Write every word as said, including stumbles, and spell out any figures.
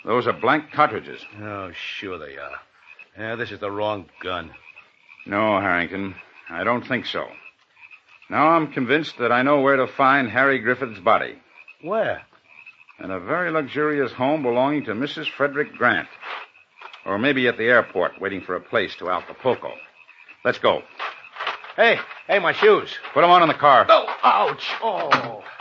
Those are blank cartridges. Oh, sure they are. Yeah, this is the wrong gun. No, Harrington, I don't think so. Now I'm convinced that I know where to find Harry Griffith's body. Where? In a very luxurious home belonging to Missus Frederick Grant. Or maybe at the airport, waiting for a place to Acapulco. Let's go. Hey, hey, my shoes. Put them on in the car. Oh, ouch. Oh.